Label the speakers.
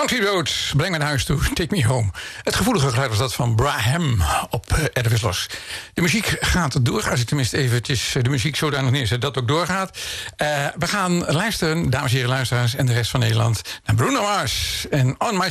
Speaker 1: Country Road, breng me naar huis toe, take me home. Het gevoelige geluid was dat van Braham op Edwin Los. De muziek gaat door, als ik tenminste eventjes de muziek zodanig neerzet dat ook doorgaat. We gaan luisteren, dames en heren luisteraars en de rest van Nederland, naar Bruno Mars en On My